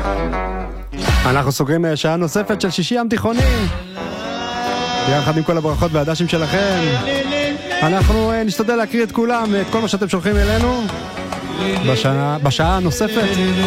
אנחנו סוגרים שעה נוספת של שישי ים תיכוני יחד עם כל הברכות והדשים שלכם. אנחנו נשתדל להקריא את כולם ואת כל מה שאתם שולחים אלינו בשעה הנוספת.